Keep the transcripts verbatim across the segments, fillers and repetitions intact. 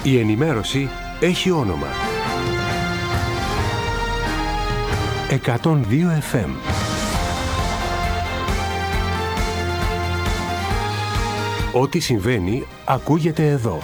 Η ενημέρωση έχει όνομα. εκατόν δύο εφ εμ. Ό,τι συμβαίνει ακούγεται εδώ.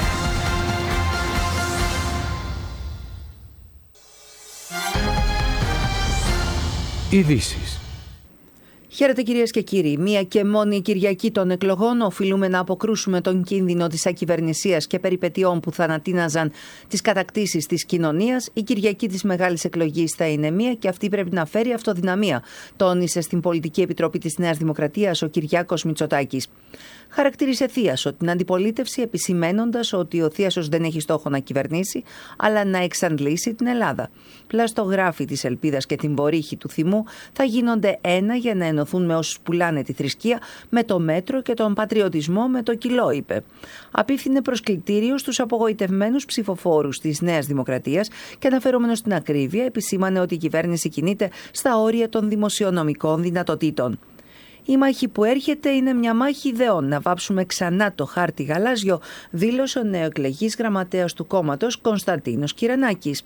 Ειδήσεις. Χαίρετε κυρίες και κύριοι. Μία και μόνη Κυριακή των εκλογών οφείλουμε να αποκρούσουμε τον κίνδυνο της ακυβερνησίας και περιπετειών που θανατίναζαν τις κατακτήσεις της κοινωνίας. Η Κυριακή της Μεγάλης Εκλογής θα είναι μία και αυτή πρέπει να φέρει αυτοδυναμία, τόνισε στην Πολιτική Επιτροπή της Νέας Δημοκρατίας ο Κυριάκος Μητσοτάκης. Χαρακτήρισε θίασο την αντιπολίτευση, επισημένοντας ότι ο θίασος δεν έχει στόχο να κυβερνήσει, αλλά να εξαντλήσει την Ελλάδα. Πλαστογράφοι της ελπίδας και την βορύχη του θυμού θα γίνονται ένα για να ενωθούν με όσους πουλάνε τη θρησκεία, με το μέτρο και τον πατριωτισμό με το κιλό, είπε. Απίφθινε προσκλητήριο στους απογοητευμένους ψηφοφόρους της Νέας Δημοκρατίας και, αναφερόμενος στην ακρίβεια, επισήμανε ότι η κυβέρνηση κινείται στα όρια των δημοσιονομικών δυνατοτήτων. Η μάχη που έρχεται είναι μια μάχη ιδεών. Να βάψουμε ξανά το χάρτη γαλάζιο, δήλωσε ο νεοεκλεγής γραμματέας του κόμματος Κωνσταντίνος Κυρανάκης.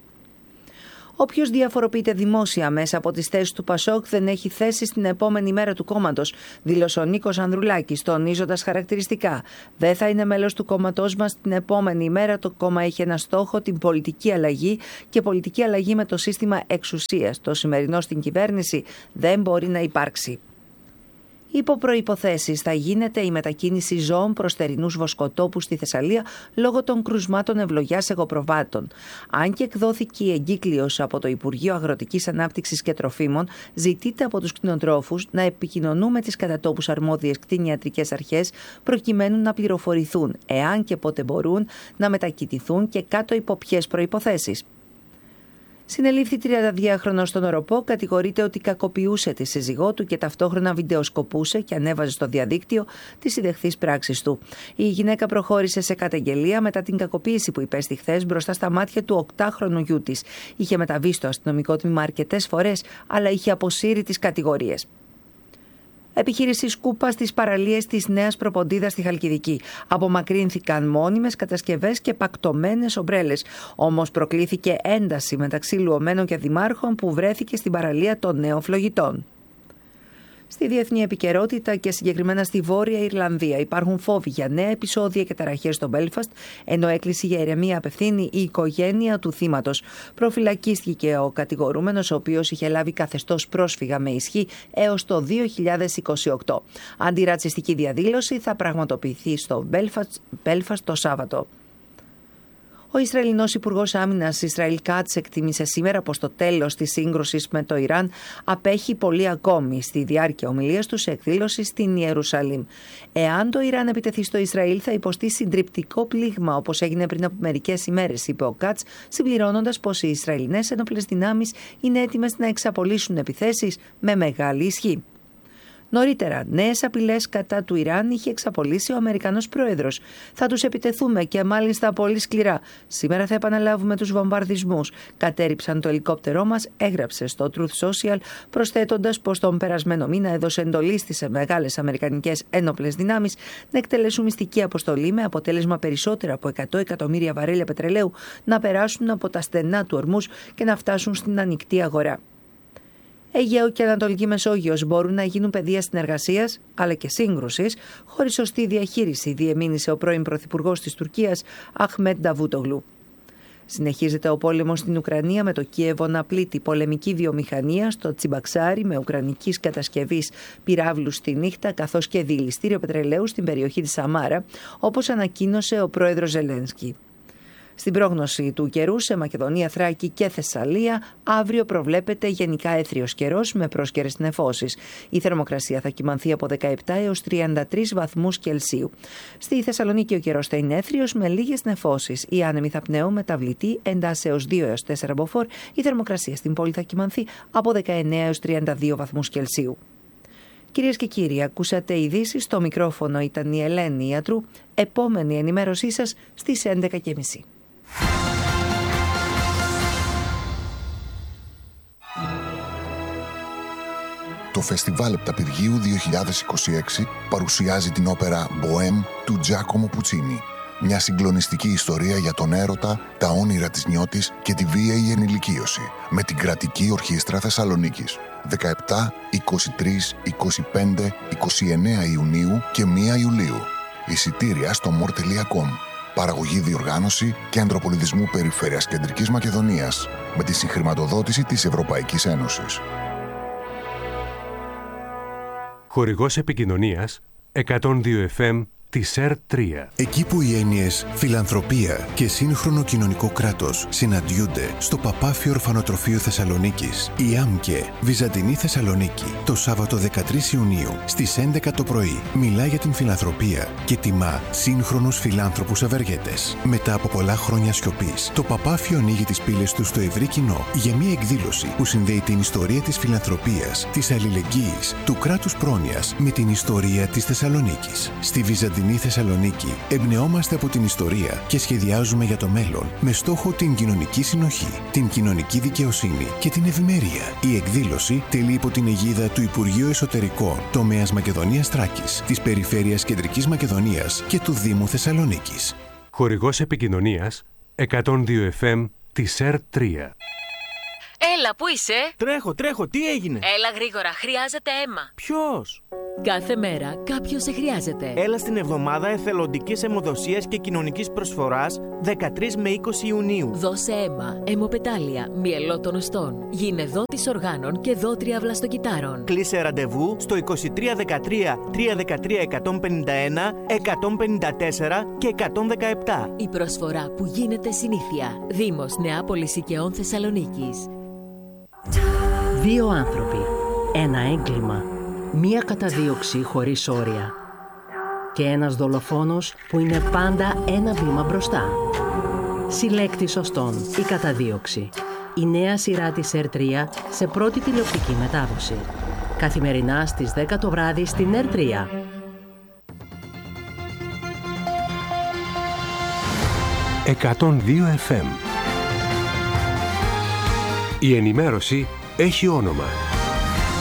Όποιος διαφοροποιείται δημόσια μέσα από τις θέσεις του Πασόκ δεν έχει θέση στην επόμενη μέρα του κόμματος, δήλωσε ο Νίκος Ανδρουλάκης, τονίζοντας χαρακτηριστικά. Δεν θα είναι μέλος του κόμματός μας την επόμενη ημέρα. Το κόμμα έχει ένα στόχο, την πολιτική αλλαγή και πολιτική αλλαγή με το σύστημα εξουσίας. Το σημερινό στην κυβέρνηση δεν μπορεί να υπάρξει. Υπό προϋποθέσεις θα γίνεται η μετακίνηση ζώων προς θερινούς βοσκοτόπους στη Θεσσαλία λόγω των κρουσμάτων ευλογιάς εγωπροβάτων. Αν και εκδόθηκε η εγκύκλειος από το Υπουργείο Αγροτικής Ανάπτυξης και Τροφίμων, ζητείται από τους κτηνοτρόφους να επικοινωνούν με τις κατατόπους αρμόδιες κτηνιατρικές αρχές προκειμένου να πληροφορηθούν εάν και πότε μπορούν να μετακινηθούν και κάτω υπό ποιες προϋποθέσεις. Συνελήφθη τριανταδυάχρονος στον Οροπό, κατηγορείται ότι κακοποιούσε τη σύζυγό του και ταυτόχρονα βιντεοσκοπούσε και ανέβαζε στο διαδίκτυο τις ιδεχθείς πράξεις του. Η γυναίκα προχώρησε σε καταγγελία μετά την κακοποίηση που υπέστη χθες μπροστά στα μάτια του οκτάχρονου γιού της. Είχε μεταβεί στο αστυνομικό τμήμα αρκετές φορές, αλλά είχε αποσύρει τις κατηγορίες. Επιχείρηση σκούπα στις παραλίες της Νέας Προποντίδας στη Χαλκιδική. Απομακρύνθηκαν μόνιμες κατασκευές και πακτωμένες ομπρέλες. Όμως προκλήθηκε ένταση μεταξύ λουωμένων και δημάρχων που βρέθηκε στην παραλία των Νέων Φλογητών. Στη διεθνή επικαιρότητα και συγκεκριμένα στη Βόρεια Ιρλανδία υπάρχουν φόβοι για νέα επεισόδια και ταραχές στο Μπέλφαστ, ενώ έκκληση για ηρεμία απευθύνει η οικογένεια του θύματος. Προφυλακίστηκε ο κατηγορούμενος, ο οποίος είχε λάβει καθεστώς πρόσφυγα με ισχύ έως το δύο χιλιάδες είκοσι οκτώ. Αντιρατσιστική διαδήλωση θα πραγματοποιηθεί στο Μπέλφαστ το Σάββατο. Ο Ισραηλινός Υπουργός Άμυνας Ισραήλ Κάτς εκτίμησε σήμερα πως το τέλος της σύγκρουσης με το Ιράν απέχει πολύ ακόμη, στη διάρκεια ομιλίας του σε εκδήλωση στην Ιερουσαλήμ. Εάν το Ιράν επιτεθεί στο Ισραήλ θα υποστεί συντριπτικό πλήγμα, όπως έγινε πριν από μερικές ημέρες, είπε ο Κάτς, συμπληρώνοντας πως οι Ισραηλινές ένοπλες δυνάμεις είναι έτοιμες να εξαπολύσουν επιθέσεις με μεγάλη ισχύ. Νωρίτερα, νέες απειλές κατά του Ιράν είχε εξαπολύσει ο Αμερικανός πρόεδρος. Θα τους επιτεθούμε και μάλιστα πολύ σκληρά. Σήμερα θα επαναλάβουμε τους βομβαρδισμούς. Κατέριψαν το ελικόπτερό μας, έγραψε στο Truth Social, προσθέτοντας πως τον περασμένο μήνα έδωσε εντολή στις μεγάλες αμερικανικές ένοπλες δυνάμεις να εκτελέσουν μυστική αποστολή με αποτέλεσμα περισσότερα από εκατό εκατομμύρια βαρέλια πετρελαίου να περάσουν από τα στενά του Ορμούς και να φτάσουν στην ανοιχτή αγορά. Αιγαίο και Ανατολική Μεσόγειος μπορούν να γίνουν πεδία συνεργασίας αλλά και σύγκρουσης χωρίς σωστή διαχείριση, διεμήνυσε ο πρώην πρωθυπουργός της Τουρκίας Αχμέντ Νταβούτογλου. Συνεχίζεται ο πόλεμος στην Ουκρανία με το Κίεβο να πλήττει πολεμική βιομηχανία στο Τσιμπαξάρι με ουκρανικής κατασκευής πυράβλους στη νύχτα καθώς και δηληστήριο πετρελαίου στην περιοχή της Σαμάρα, όπως ανακοίνωσε ο πρόεδρος Ζελένσκι. Στην πρόγνωση του καιρού σε Μακεδονία, Θράκη και Θεσσαλία, αύριο προβλέπεται γενικά έθριος καιρός με πρόσκαιρες νεφώσεις. Η θερμοκρασία θα κυμανθεί από δεκαεπτά έως τριάντα τρεις βαθμούς Κελσίου. Στη Θεσσαλονίκη ο καιρός θα είναι έθριος με λίγες νεφώσεις. Οι άνεμοι θα πνέουν μεταβλητή εντάσσεως δύο έως τέσσερα μποφόρ. Η θερμοκρασία στην πόλη θα κυμανθεί από δεκαεννέα έως τριάντα δύο βαθμούς Κελσίου. Κυρίες και κύριοι, ακούσατε ειδήσεις. Στο μικρόφωνο ήταν η Ελένη Ιατρού. Επόμενη ενημέρωσή σας στις έντεκα και μισή. Το Φεστιβάλ Επταπηργίου δύο χιλιάδες είκοσι έξι παρουσιάζει την όπερα «Bohème» του Τζάκομο Πουτσίνι. Μια συγκλονιστική ιστορία για τον έρωτα, τα όνειρα της νιώτης και τη βίαιη ενηλικίωση. Με την Κρατική Ορχήστρα Θεσσαλονίκης. δεκαεπτά, είκοσι τρία, είκοσι πέντε, είκοσι εννέα Ιουνίου και πρώτη Ιουλίου. Εισιτήρια στο μορ τελεία κομ. Παραγωγή, διοργάνωση Κέντρο Πολιτισμού Περιφέρειας Κεντρικής Μακεδονίας. Με τη συγχρηματοδότηση της Ευρωπαϊκής Ένωσης. Χορηγός επικοινωνίας εκατόν δύο εφ εμ της ΕΡΤ τρία. Εκεί που οι έννοιες φιλανθρωπία και σύγχρονο κοινωνικό κράτος συναντιούνται στο Παπάφιο Ορφανοτροφείο Θεσσαλονίκης, η ΆΜΚΕ Βυζαντινή Θεσσαλονίκη, το Σάββατο δεκατρείς Ιουνίου στις έντεκα το πρωί, μιλά για την φιλανθρωπία και τιμά σύγχρονους φιλάνθρωπους ευεργέτες. Μετά από πολλά χρόνια σιωπής, το Παπάφιο ανοίγει τις πύλες του στο ευρύ κοινό για μια εκδήλωση που συνδέει την ιστορία της φιλανθρωπίας, της αλληλεγγύης, του κράτους πρόνοιας με την ιστορία της Θεσσαλονίκης. Στη Βυζαντινή Θεσσαλονίκη εμπνεόμαστε από την ιστορία και σχεδιάζουμε για το μέλλον με στόχο την κοινωνική συνοχή, την κοινωνική δικαιοσύνη και την ευημερία. Η εκδήλωση τελεί υπό την αιγίδα του Υπουργείου Εσωτερικών, τομέας Μακεδονίας Θράκης, της Περιφέρειας Κεντρικής Μακεδονίας και του Δήμου Θεσσαλονίκης. Χορηγός επικοινωνίας εκατόν δύο εφ εμ της ΕΡΤ τρία. Έλα, πού είσαι? Τρέχω, τρέχω, τι έγινε? Έλα γρήγορα, χρειάζεται αίμα. Ποιος? Κάθε μέρα κάποιος σε χρειάζεται. Έλα στην εβδομάδα εθελοντικής αιμοδοσίας και κοινωνικής προσφοράς δεκατρείς με είκοσι Ιουνίου. Δώσε αίμα, αιμοπετάλια, μυελό των οστών. Γίνε δότης οργάνων και δότρια βλαστοκυτάρων. Κλείσε ραντεβού στο είκοσι τρία δεκατρία τριακόσια δεκατρία εκατόν πενήντα ένα, εκατόν πενήντα τέσσερα και εκατόν δεκαεπτά. Η προσφορά που γίνεται συνήθεια. Δήμος Νεάπολης Οικαιών Θεσσαλονίκης. Δύο άνθρωποι, ένα έγκλημα, μία καταδίωξη χωρίς όρια και ένας δολοφόνος που είναι πάντα ένα βήμα μπροστά. Συλλέκτης σωστών, η καταδίωξη. Η νέα σειρά της ΕΡΤ τρία σε πρώτη τηλεοπτική μετάδοση. Καθημερινά στις δέκα το βράδυ στην ΕΡΤ τρία. εκατόν δύο εφ εμ. Η ενημέρωση έχει όνομα.